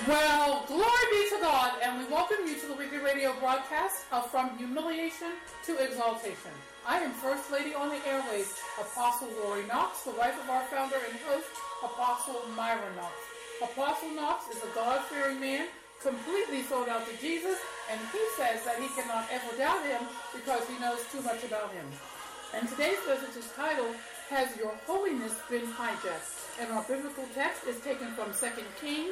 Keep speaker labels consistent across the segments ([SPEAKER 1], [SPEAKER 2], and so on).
[SPEAKER 1] Well, glory be to God, and we welcome you to the weekly radio broadcast of From Humiliation to Exaltation. I am First Lady on the airways, Apostle Lori Knox, the wife of our founder and host, Apostle Myra Knox. Apostle Knox is a God-fearing man, completely sold out to Jesus, and he says that he cannot ever doubt him because he knows too much about him. And today's message is titled, Has Your Holiness Been Hijacked? And our biblical text is taken from 2 Kings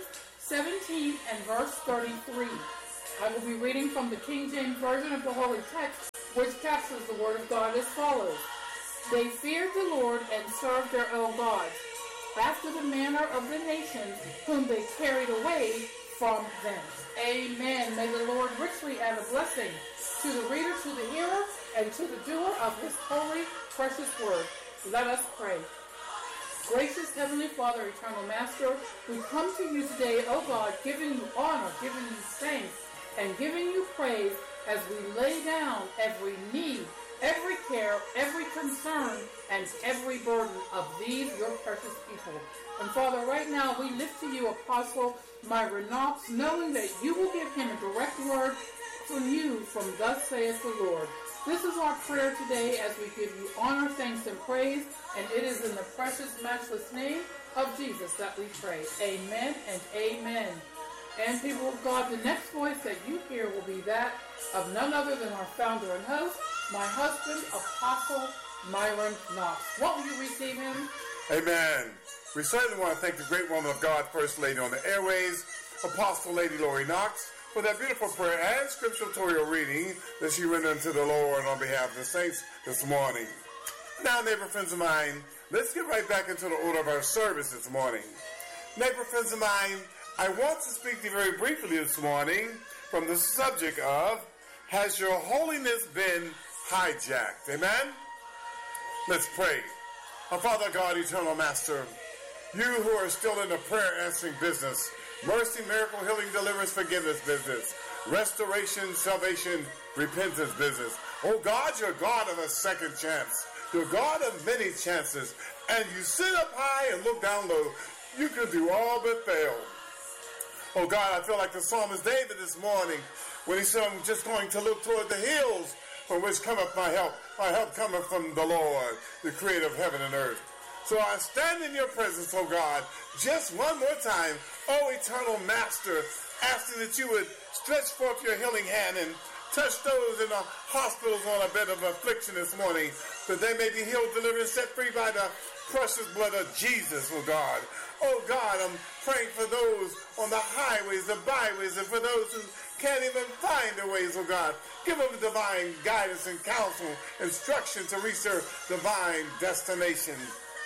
[SPEAKER 1] 17 and verse 33. I will be reading from the King James Version of the Holy Text, which captures the Word of God as follows. They feared the Lord and served their own gods, after the manner of the nations whom they carried away from thence. Amen. May the Lord richly add a blessing to the reader, to the hearer, and to the doer of His holy, precious Word. Let us pray. Gracious Heavenly Father, Eternal Master, we come to you today, O God, giving you honor, giving you thanks, and giving you praise as we lay down every need, every care, every concern, and every burden of these, your precious people. And Father, right now we lift to you Apostle Myra Knox, knowing that you will give him a direct word from you, from thus saith the Lord. This is our prayer today as we give you honor, thanks, and praise, and it is in the precious, matchless name of Jesus that we pray. Amen and amen. And people of God, the next voice that you hear will be that of none other than our founder and host, my husband, Apostle Myron Knox. Won't you receive him?
[SPEAKER 2] Amen. We certainly want to thank the great woman of God, First Lady on the airways, Apostle Lady Lori Knox, for that beautiful prayer and scriptural reading that she rendered unto the Lord on behalf of the saints this morning. Now, neighbor friends of mine, let's get right back into the order of our service this morning. Neighbor friends of mine, I want to speak to you very briefly this morning from the subject of, Has your holiness been hijacked? Amen? Let's pray. Our Father God, Eternal Master, you who are still in the prayer answering business, mercy, miracle, healing, deliverance, forgiveness business, restoration, salvation, repentance business. Oh God, you're God of a second chance. You're God of many chances. And you sit up high and look down low. You can do all but fail. Oh God, I feel like the psalmist David this morning when he said, I'm just going to look toward the hills from which cometh my help. My help cometh from the Lord, the creator of heaven and earth. So I stand in your presence, oh God, just one more time, oh eternal Master, asking that you would stretch forth your healing hand and touch those in the hospitals on a bed of affliction this morning, that they may be healed, delivered, and set free by the precious blood of Jesus, oh God. Oh God, I'm praying for those on the highways, the byways, and for those who can't even find their ways, oh God. Give them divine guidance and counsel, instruction to reach their divine destination.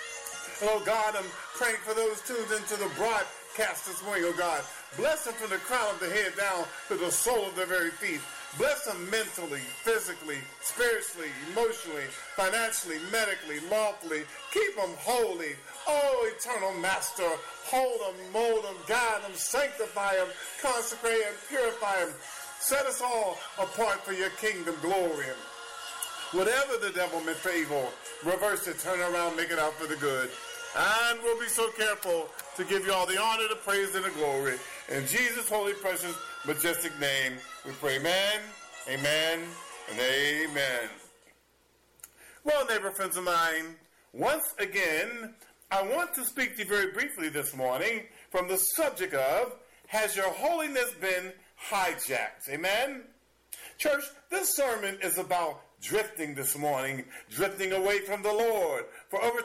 [SPEAKER 2] Oh God, I'm praying for those tuned into the broadcast this morning, oh God. Bless them from the crown of the head down to the sole of their very feet. Bless them mentally, physically, spiritually, emotionally, financially, medically, lawfully. Keep them holy. Oh, eternal Master, hold them, mold them, guide them, sanctify them, consecrate and purify them. Set us all apart for your kingdom glory. Whatever the devil meant for evil, reverse it, turn around, make it out for the good. And we'll be so careful to give you all the honor, the praise, and the glory. In Jesus' holy, precious, majestic name, we pray amen, amen, and amen. Well, neighbor friends of mine, once again, I want to speak to you very briefly this morning from the subject of, Has your holiness been hijacked? Amen? Church, this sermon is about drifting this morning, drifting away from the Lord. For over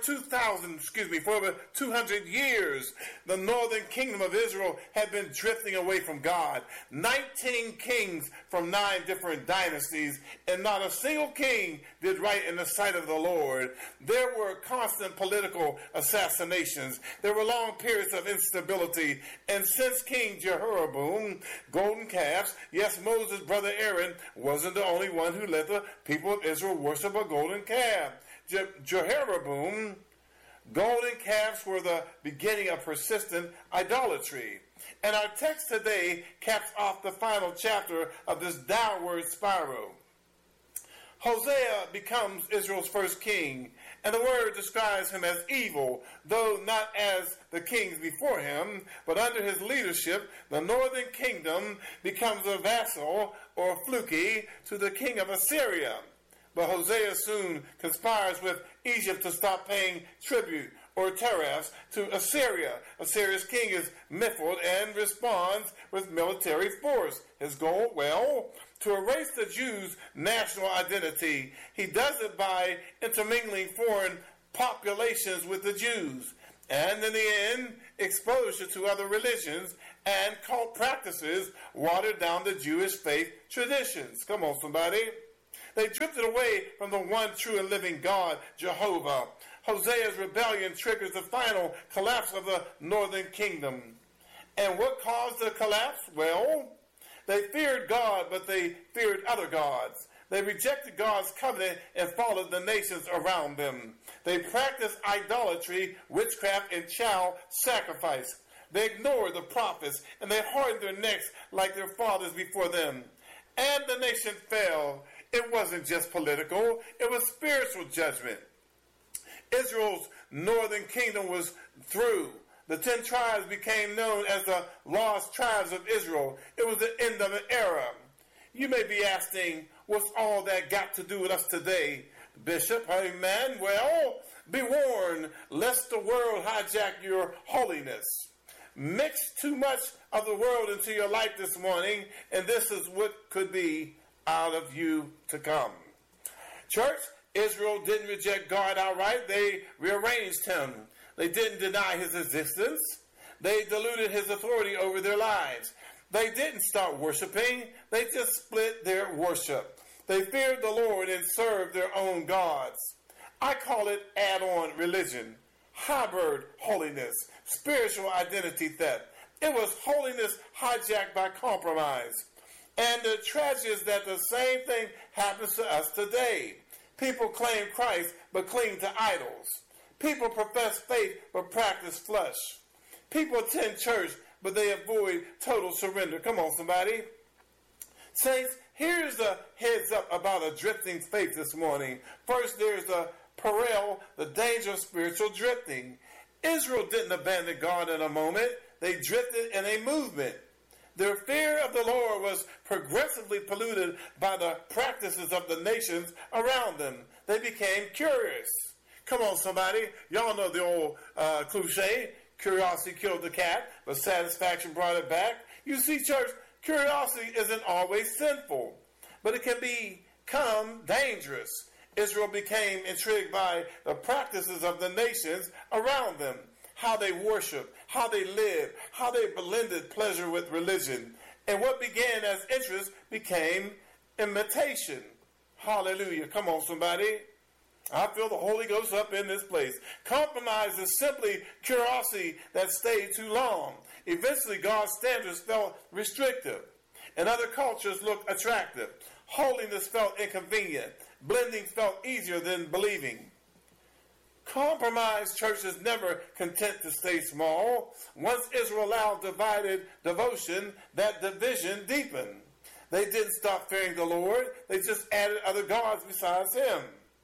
[SPEAKER 2] 200 years, the northern kingdom of Israel had been drifting away from God. 19 kings from 9 different dynasties, and not a single king did right in the sight of the Lord. There were constant political assassinations. There were long periods of instability. And since King Jehoram, golden calves, yes, Moses' brother Aaron wasn't the only one who let the people of Israel worship a golden calf. Jehoram, golden calves were the beginning of persistent idolatry. And our text today caps off the final chapter of this downward spiral. Hosea becomes Israel's first king, And the word describes him as evil, though not as the kings before him, but under his leadership, the northern kingdom becomes a vassal or fluky to the king of Assyria. But Hosea soon conspires with Egypt to stop paying tribute or tariffs to Assyria. Assyria's king is miffled and responds with military force. His goal, well, to erase the Jews' national identity. He does it by intermingling foreign populations with the Jews. And in the end, exposure to other religions and cult practices watered down the Jewish faith traditions. Come on, somebody. They drifted away from the one true and living God, Jehovah. Hosea's rebellion triggers the final collapse of the northern kingdom. And what caused the collapse? Well, they feared God, but they feared other gods. They rejected God's covenant and followed the nations around them. They practiced idolatry, witchcraft, and child sacrifice. They ignored the prophets, and they hardened their necks like their fathers before them. And the nation fell. It wasn't just political, it was spiritual judgment. Israel's northern kingdom was through. The 10 tribes became known as the lost tribes of Israel. It was the end of an era. You may be asking, what's all that got to do with us today, Bishop? Amen. Well, be warned, lest the world hijack your holiness. Mix too much of the world into your life this morning, and this is what could be out of you to come. Church, Israel didn't reject God outright. They rearranged him. They didn't deny his existence. They diluted his authority over their lives. They didn't stop worshiping. They just split their worship. They feared the Lord and served their own gods. I call it add-on religion, hybrid holiness, spiritual identity theft. It was holiness hijacked by compromise. And the tragedy is that the same thing happens to us today. People claim Christ but cling to idols. People profess faith but practice flesh. People attend church but they avoid total surrender. Come on, somebody. Saints, here's a heads up about a drifting faith this morning. First, there's the peril, the danger of spiritual drifting. Israel didn't abandon God in a moment. They drifted in a movement. Their fear of the Lord was progressively polluted by the practices of the nations around them. They became curious. Come on, somebody. Y'all know the old cliche, curiosity killed the cat, but satisfaction brought it back. You see, church, curiosity isn't always sinful, but it can become dangerous. Israel became intrigued by the practices of the nations around them, how they worship, how they live, how they blended pleasure with religion. And what began as interest became imitation. Hallelujah. Come on, somebody. I feel the Holy Ghost up in this place. Compromise is simply curiosity that stayed too long. Eventually, God's standards felt restrictive, and other cultures looked attractive. Holiness felt inconvenient. Blending felt easier than believing. Compromised churches never content to stay small. Once Israel allowed divided devotion, that division deepened. They didn't stop fearing the Lord. They just added other gods besides him.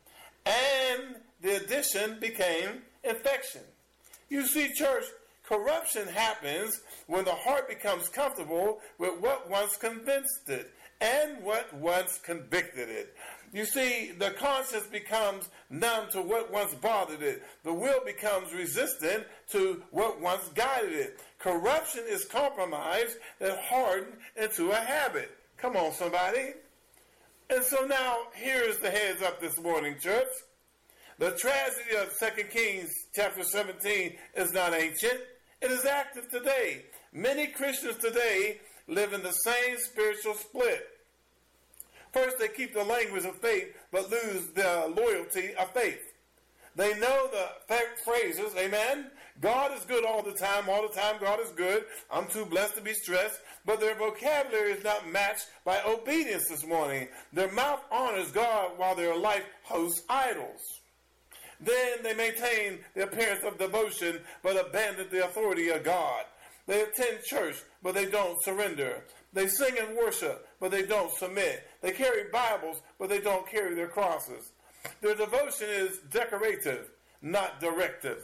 [SPEAKER 2] And the addition became infection. You see, church, corruption happens when the heart becomes comfortable with what once convinced it and what once convicted it. You see, the conscience becomes numb to what once bothered it. The will becomes resistant to what once guided it. Corruption is compromise that hardened into a habit. Come on, somebody. And so now, here's the heads up this morning, church. The tragedy of 2 Kings chapter 17 is not ancient. It is active today. Many Christians today live in the same spiritual split. First, they keep the language of faith, but lose the loyalty of faith. They know the phrases, amen? God is good all the time God is good. I'm too blessed to be stressed. But their vocabulary is not matched by obedience this morning. Their mouth honors God while their life hosts idols. Then they maintain the appearance of devotion, but abandon the authority of God. They attend church, but they don't surrender. They sing and worship, but they don't submit. They carry Bibles, but they don't carry their crosses. Their devotion is decorative, not directive.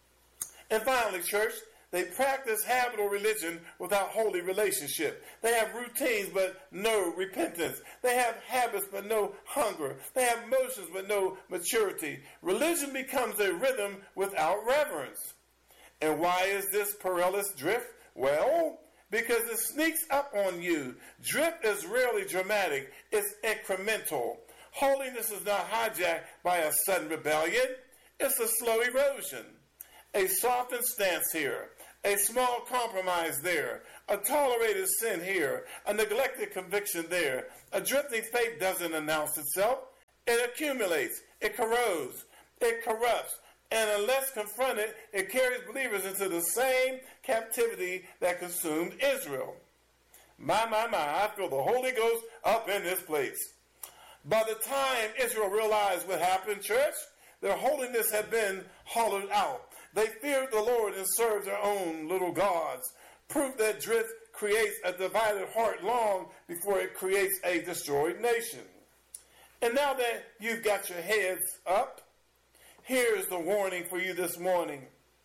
[SPEAKER 2] And finally, church, they practice habitual religion without holy relationship. They have routines but no repentance. They have habits but no hunger. They have motions but no maturity. Religion becomes a rhythm without reverence. And why is this perilous drift? Well, because it sneaks up on you. Drift is rarely dramatic. It's incremental. Holiness is not hijacked by a sudden rebellion. It's a slow erosion. A softened stance here. A small compromise there. A tolerated sin here. A neglected conviction there. A drifting faith doesn't announce itself. It accumulates. It corrodes. It corrupts. And unless confronted, it carries believers into the same captivity that consumed Israel. My, I feel the Holy Ghost up in this place. By the time Israel realized what happened, church, their holiness had been hollowed out. They feared the Lord and served their own little gods. Proof that drift creates a divided heart long before it creates a destroyed nation. And now that you've got your heads up, here's the warning for you this morning.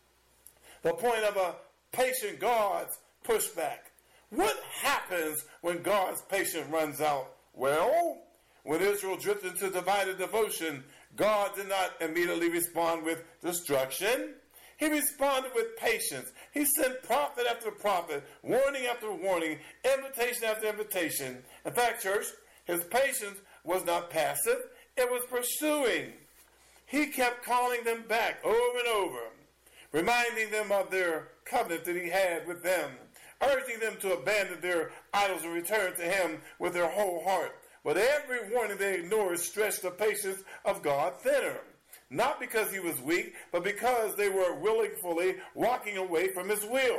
[SPEAKER 2] The point of a patient God's pushback. What happens when God's patience runs out? Well, when Israel drifted into divided devotion, God did not immediately respond with destruction. He responded with patience. He sent prophet after prophet, warning after warning, invitation after invitation. In fact, church, his patience was not passive. It was pursuing. He kept calling them back over and over, reminding them of their covenant that he had with them, urging them to abandon their idols and return to him with their whole heart. But every warning they ignored stretched the patience of God thinner. Not because he was weak, but because they were willingly walking away from his will.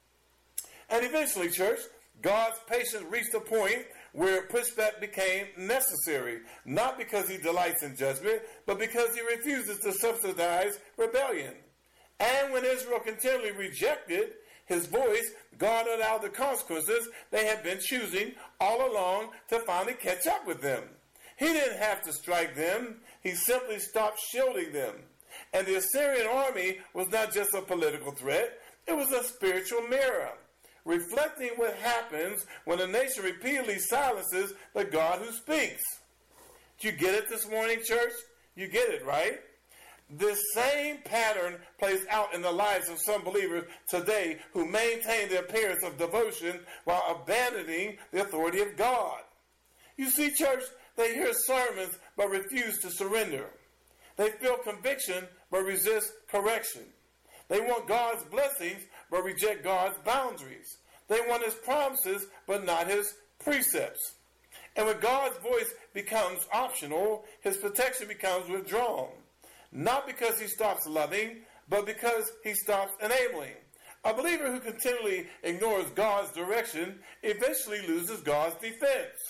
[SPEAKER 2] And eventually, church, God's patience reached a point where pushback became necessary, not because he delights in judgment, but because he refuses to subsidize rebellion. And when Israel continually rejected his voice, God allowed the consequences they had been choosing all along to finally catch up with them. He didn't have to strike them. He simply stopped shielding them. And the Assyrian army was not just a political threat. It was a spiritual mirror, reflecting what happens when a nation repeatedly silences the God who speaks. Do you get it this morning, church? You get it, right? This same pattern plays out in the lives of some believers today who maintain the appearance of devotion while abandoning the authority of God. You see, church, they hear sermons but refuse to surrender. They feel conviction but resist correction. They want God's blessings but reject God's boundaries. They want his promises but not his precepts. And when God's voice becomes optional, his protection becomes withdrawn. Not because he stops loving, but because he stops enabling. A believer who continually ignores God's direction eventually loses God's defense.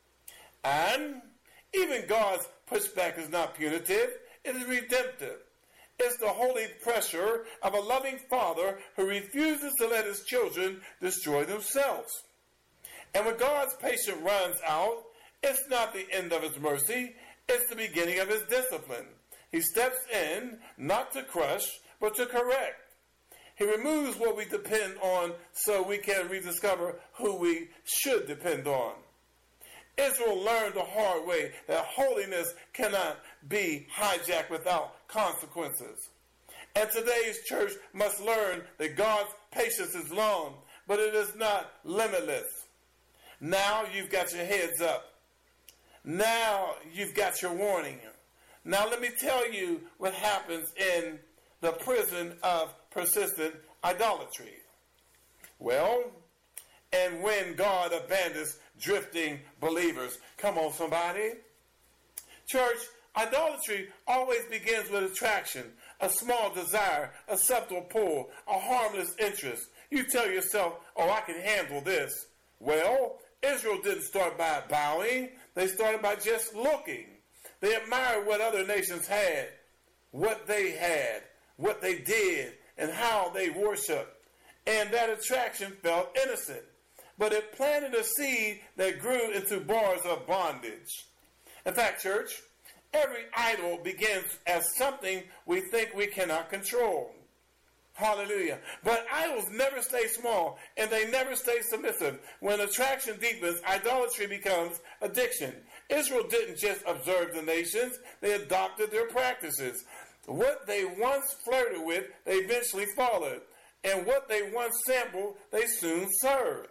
[SPEAKER 2] And even God's pushback is not punitive, it is redemptive. It's the holy pressure of a loving father who refuses to let his children destroy themselves. And when God's patience runs out, it's not the end of his mercy, it's the beginning of his discipline. He steps in, not to crush, but to correct. He removes what we depend on so we can rediscover who we should depend on. Israel learned the hard way that holiness cannot be hijacked without consequences. And today's church must learn that God's patience is long, but it is not limitless. Now you've got your heads up. Now you've got your warning. Now let me tell you what happens in the prison of persistent idolatry. Well, and when God abandons drifting believers. Come on, somebody. Church, idolatry always begins with attraction, a small desire, a subtle pull, a harmless interest. You tell yourself, oh, I can handle this. Well, Israel didn't start by bowing. They started by just looking. They admired what other nations had, what they did, and how they worshiped. And that attraction felt innocent. But it planted a seed that grew into bars of bondage. In fact, church, every idol begins as something we think we cannot control. Hallelujah. But idols never stay small, and they never stay submissive. When attraction deepens, idolatry becomes addiction. Israel didn't just observe the nations, they adopted their practices. What they once flirted with, they eventually followed. And what they once sampled, they soon served.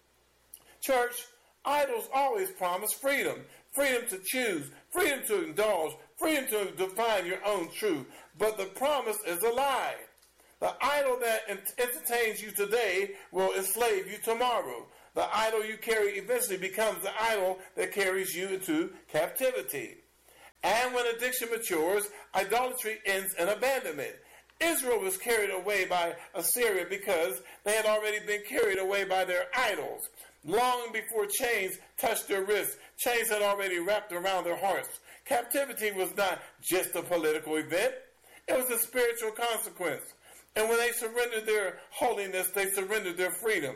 [SPEAKER 2] Church, idols always promise freedom. Freedom to choose, freedom to indulge, freedom to define your own truth. But the promise is a lie. The idol that entertains you today will enslave you tomorrow. The idol you carry eventually becomes the idol that carries you into captivity. And when addiction matures, idolatry ends in abandonment. Israel was carried away by Assyria because they had already been carried away by their idols. Long before chains touched their wrists, chains had already wrapped around their hearts. Captivity was not just a political event. It was a spiritual consequence. And when they surrendered their holiness, they surrendered their freedom.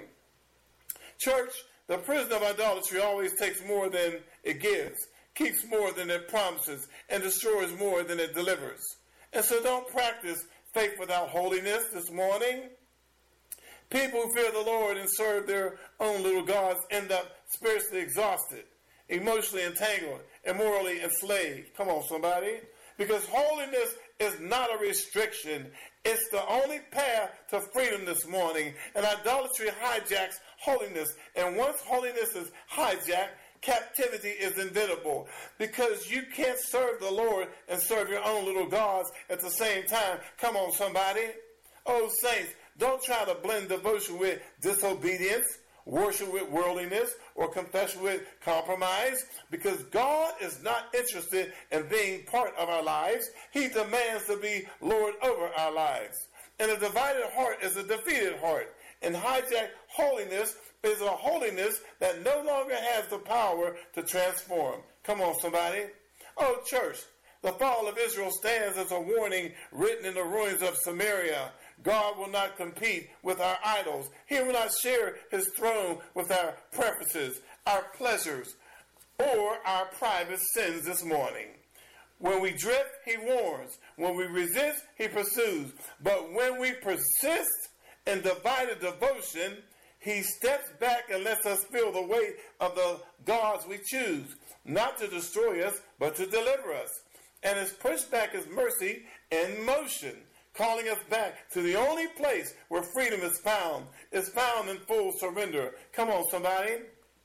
[SPEAKER 2] Church, the prison of idolatry always takes more than it gives, keeps more than it promises, and destroys more than it delivers. And so don't practice faith without holiness this morning. People who fear the Lord and serve their own little gods end up spiritually exhausted, emotionally entangled, and morally enslaved. Come on, somebody. Because holiness is not a restriction. It's the only path to freedom this morning. And idolatry hijacks holiness. And once holiness is hijacked, captivity is inevitable. Because you can't serve the Lord and serve your own little gods at the same time. Come on, somebody. Oh, saints, don't try to blend devotion with disobedience, worship with worldliness, or confession with compromise, because God is not interested in being part of our lives. He demands to be Lord over our lives. And a divided heart is a defeated heart. And hijacked holiness is a holiness that no longer has the power to transform. Come on, somebody. Oh, church, the fall of Israel stands as a warning written in the ruins of Samaria. God will not compete with our idols. He will not share his throne with our preferences, our pleasures, or our private sins this morning. When we drift, he warns. When we resist, he pursues. But when we persist in divided devotion, he steps back and lets us feel the weight of the gods we choose, not to destroy us, but to deliver us. And has pushed back his mercy in motion, calling us back to the only place where freedom is found in full surrender. Come on, somebody.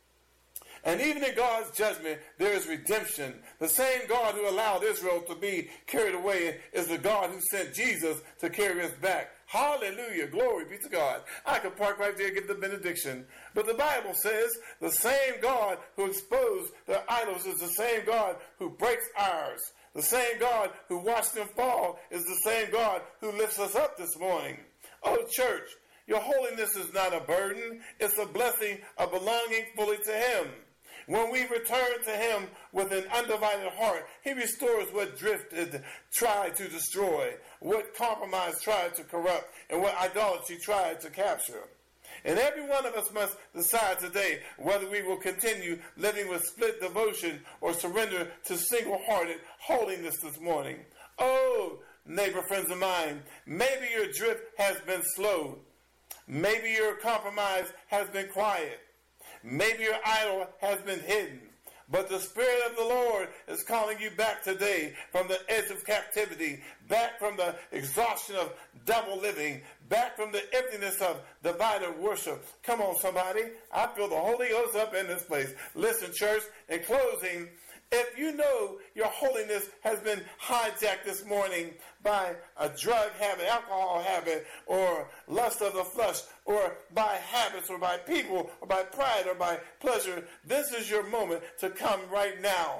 [SPEAKER 2] And even in God's judgment, there is redemption. The same God who allowed Israel to be carried away is the God who sent Jesus to carry us back. Hallelujah. Glory be to God. I could park right there and give the benediction. But the Bible says the same God who exposed their idols is the same God who breaks ours. The same God who watched them fall is the same God who lifts us up this morning. Oh, church, your holiness is not a burden. It's a blessing of belonging fully to him. When we return to him with an undivided heart, he restores what drifted tried to destroy, what compromise tried to corrupt, and what idolatry tried to capture. And every one of us must decide today whether we will continue living with split devotion or surrender to single-hearted holiness this morning. Oh, neighbor, friends of mine, maybe your drift has been slow. Maybe your compromise has been quiet. Maybe your idol has been hidden. But the Spirit of the Lord is calling you back today from the edge of captivity, back from the exhaustion of double living, back from the emptiness of divided worship. Come on, somebody. I feel the Holy Ghost up in this place. Listen, church, in closing, if you know your holiness has been hijacked this morning by a drug habit, alcohol habit, or lust of the flesh, or by habits, or by people, or by pride, or by pleasure, this is your moment to come right now.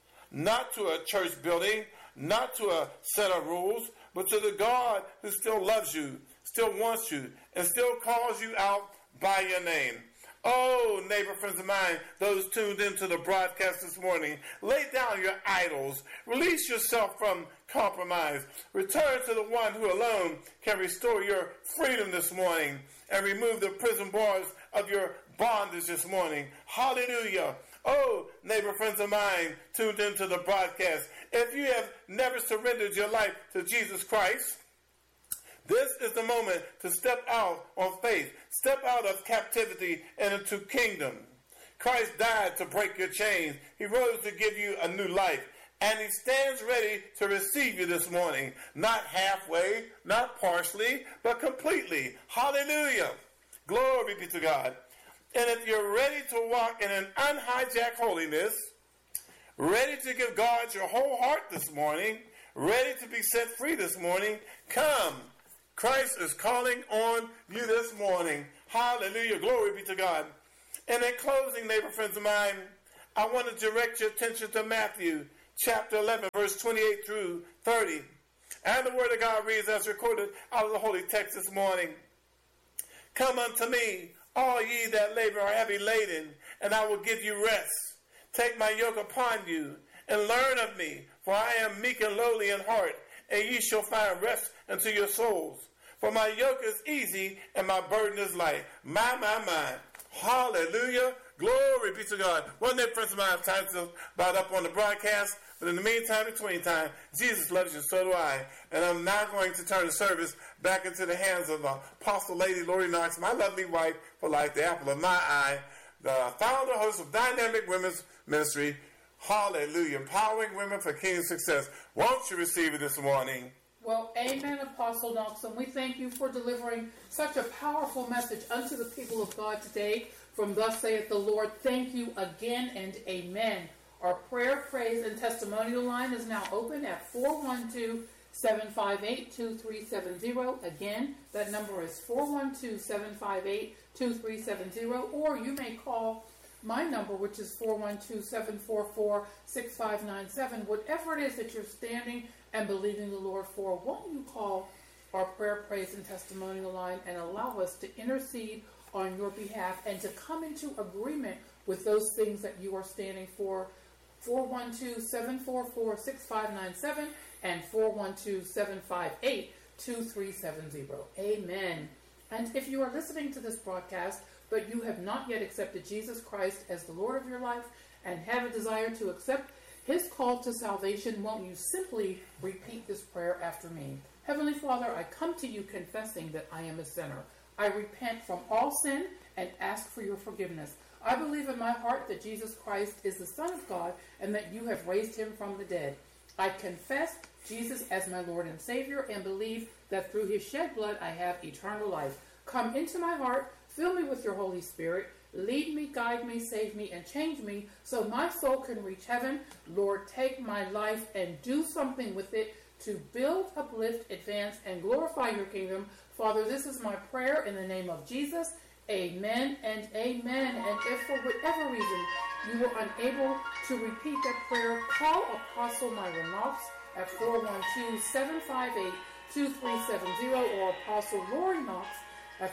[SPEAKER 2] Not to a church building, not to a set of rules, but to the God who still loves you, still wants you, and still calls you out by your name. Oh, neighbor, friends of mine, those tuned into the broadcast this morning, lay down your idols. Release yourself from compromise. Return to the one who alone can restore your freedom this morning and remove the prison bars of your bondage this morning. Hallelujah. Oh, neighbor friends of mine tuned into the broadcast, if you have never surrendered your life to Jesus Christ, this is the moment to step out on faith. Step out of captivity and into kingdom. Christ died to break your chains. He rose to give you a new life. And he stands ready to receive you this morning. Not halfway, not partially, but completely. Hallelujah. Glory be to God. And if you're ready to walk in an unhijacked holiness, ready to give God your whole heart this morning, ready to be set free this morning, come. Christ is calling on you this morning. Hallelujah. Glory be to God. And in closing, neighbor friends of mine, I want to direct your attention to Matthew chapter 11, verse 28 through 30. And the word of God reads as recorded out of the holy text this morning. Come unto me, all ye that labor are heavy laden, and I will give you rest. Take my yoke upon you, and learn of me, for I am meek and lowly in heart, and ye shall find rest unto your souls. For my yoke is easy, and my burden is light. My. Hallelujah. Glory be to God. One day, friends of mine, time to about up on the broadcast, but in the meantime, between time, Jesus loves you, so do I. And I'm now going to turn the service back into the hands of Apostle Lady Lori Knox, my lovely wife for life, the apple of my eye, the founder, host of Dynamic Women's Ministry. Hallelujah. Empowering women for kingdom success. Won't you receive it this morning?
[SPEAKER 1] Well, amen, Apostle Knox, and we thank you for delivering such a powerful message unto the people of God today from Thus Saith the Lord. Thank you again and amen. Our prayer, praise, and testimonial line is now open at 412-758-2370. Again, that number is 412-758-2370, or you may call my number, which is 412-744-6597. Whatever it is that you're standing and believing the Lord for, won't you call our prayer, praise, and testimonial line and allow us to intercede on your behalf and to come into agreement with those things that you are standing for. 412-744-6597 and 412-758-2370. Amen. And if you are listening to this broadcast, but you have not yet accepted Jesus Christ as the Lord of your life and have a desire to accept his call to salvation, won't you simply repeat this prayer after me? Heavenly Father, I come to you confessing that I am a sinner. I repent from all sin and ask for your forgiveness. I believe in my heart that Jesus Christ is the Son of God and that you have raised him from the dead. I confess Jesus as my Lord and Savior and believe that through his shed blood I have eternal life. Come into my heart, fill me with your Holy Spirit, lead me, guide me, save me, and change me so my soul can reach heaven. Lord, take my life and do something with it to build, uplift, advance, and glorify your kingdom. Father, this is my prayer in the name of Jesus. Amen and amen. And if for whatever reason you were unable to repeat that prayer, call Apostle Myra Knox at 412-758-2370 or Apostle Lori Knox at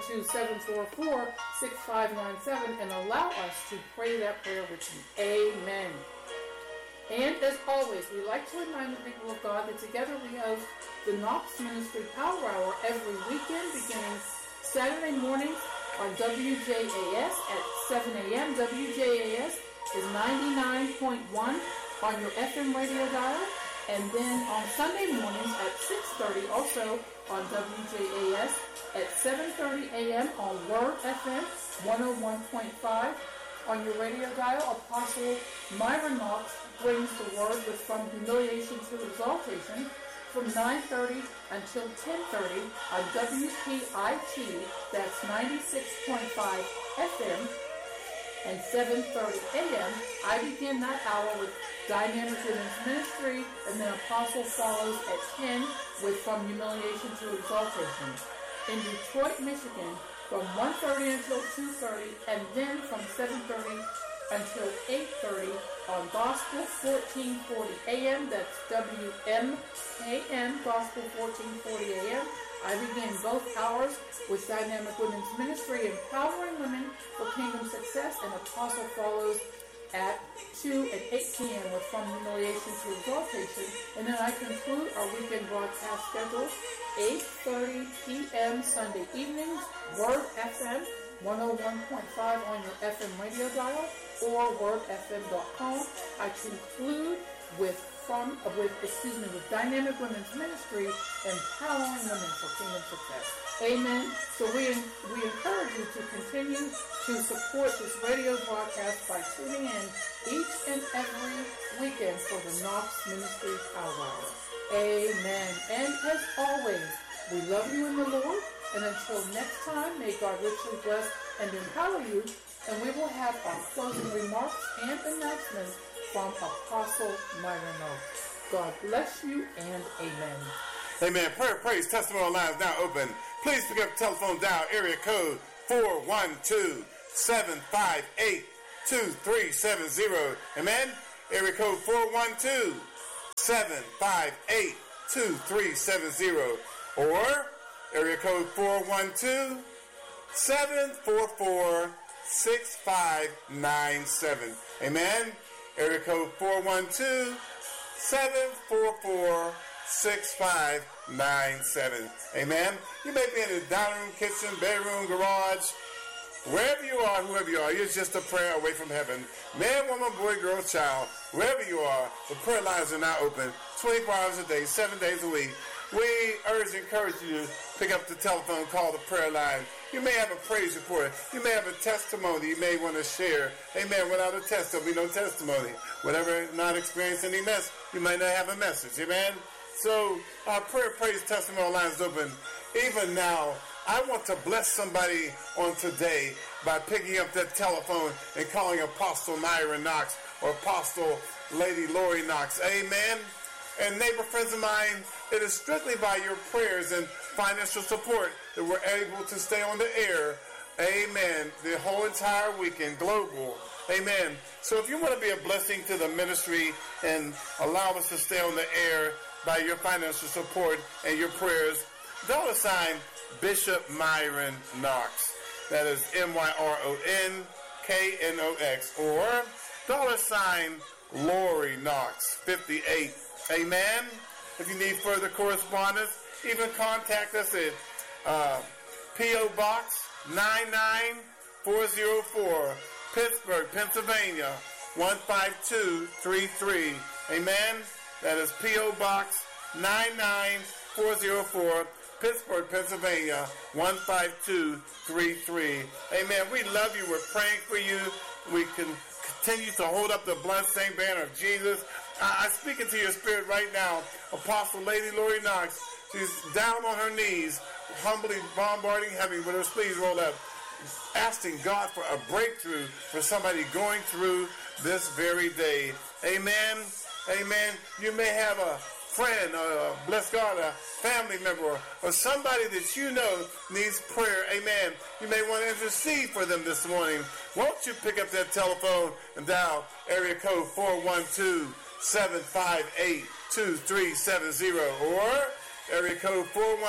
[SPEAKER 1] 412-744-6597 and allow us to pray that prayer with you. Amen. And as always, we like to remind the people of God that together we host the Knox Ministry Power Hour every weekend beginning Saturday mornings on WJAS at 7 a.m. WJAS is 99.1 on your FM radio dial. And then on Sunday mornings at 6:30, also on WJAS at 7:30 a.m. on Word FM 101.5 on your radio dial. Apostle Myra Knox brings the word with From Humiliation to Exaltation from 9:30 until 10:30 on WPIT, that's 96.5 FM, and 7:30 a.m. I begin that hour with Dynamic Women's Ministry, and then Apostle follows at 10 with From Humiliation to Exaltation. In Detroit, Michigan, from 1:30 until 2:30, and then from 7:30 until 8:30 on Gospel 1440 AM, that's WMKN, Gospel 1440 AM. I begin both hours with Dynamic Women's Ministry, empowering women for kingdom success, and Apostle follows at 2 and 8 p.m. with From Humiliation to Exaltation. And then I conclude our weekend broadcast schedule, 8:30 p.m. Sunday evenings, Word FM 101.5 on your FM radio dial or wordfm.com. I conclude with Dynamic Women's Ministry, empowering women for kingdom success. Amen. So we encourage you to continue to support this radio broadcast by tuning in each and every weekend for the Knox Ministry Power Hour. Amen. And as always, we love you in the Lord. And until next time, may God richly bless and empower you. And we will have our closing remarks and announcements from Apostle Myra Knox. God bless you and amen.
[SPEAKER 2] Amen. Prayer, praise, testimony line is now open. Please pick up the telephone dial, area code 412-758-2370. Amen. Area code 412-758-2370. Or area code 412-744-6597. Amen. Area code 412-744-6597. Amen. You may be in the dining room, kitchen, bedroom, garage, wherever you are, whoever you are. You're just a prayer away from heaven. Man, woman, boy, girl, child, wherever you are, the prayer lines are now open 24 hours a day, 7 days a week. We urge and encourage you to pick up the telephone, call the prayer line. You may have a praise report. You may have a testimony you may want to share. Amen. Without a test, there'll be no testimony. Whatever, not experience any mess, you may not have a message. Amen. So our prayer, praise, testimony line is open. Even now, I want to bless somebody on today by picking up that telephone and calling Apostle Myra Knox or Apostle Lady Lori Knox. Amen. And neighbor friends of mine, it is strictly by your prayers and financial support that we're able to stay on the air. Amen. The whole entire weekend, global. Amen. So if you want to be a blessing to the ministry and allow us to stay on the air by your financial support and your prayers, $ Bishop Myron Knox. That is MYRONKNOX. Or $ Lori Knox 58. Amen. If you need further correspondence, even contact us at P.O. Box 99404, Pittsburgh, Pennsylvania 15233. Amen. That is P.O. Box 99404, Pittsburgh, Pennsylvania 15233. Amen. We love you. We're praying for you. We can continue to hold up the bloodstained banner of Jesus. I speak into your spirit right now. Apostle Lady Lori Knox, she's down on her knees, humbly bombarding heaven with her sleeves rolled up, asking God for a breakthrough for somebody going through this very day. Amen. Amen. You may have a friend, bless God, a family member, or somebody that you know needs prayer. Amen. You may want to intercede for them this morning. Won't you pick up that telephone and dial area code 412-758-2370 or area code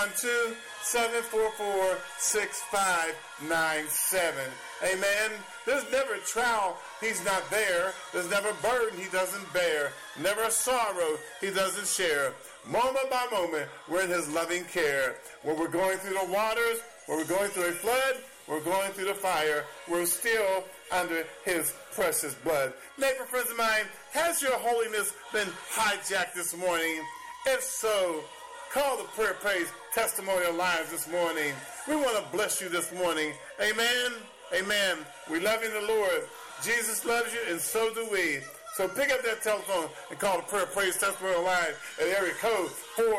[SPEAKER 2] 412-744-6597. Amen. There's never a trial he's not there. There's never a burden he doesn't bear. Never a sorrow he doesn't share. Moment by moment, we're in his loving care. When we're going through the waters, when we're going through a flood, we're going through the fire, we're still under his precious blood. Neighbor, friends of mine, has your holiness been hijacked this morning? If so, call the prayer, praise, testimonial lines this morning. We want to bless you this morning. Amen. Amen. We love you in the Lord. Jesus loves you, and so do we. So pick up that telephone and call the prayer, praise, testimonial line at area code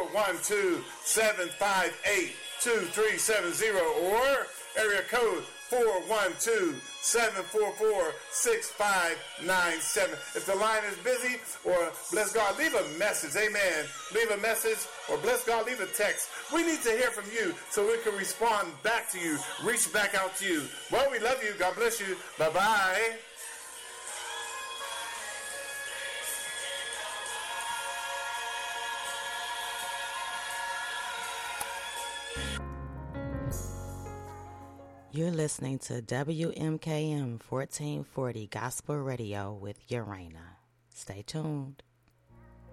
[SPEAKER 2] 412-758-2370 or area code 412-744-6597. If the line is busy, or bless God, leave a message. Amen. Leave a message, or bless God, leave a text. We need to hear from you so we can respond back to you, reach back out to you. Well, we love you. God bless you. Bye-bye.
[SPEAKER 3] You're listening to WMKM 1440 Gospel Radio with Urana. Stay tuned.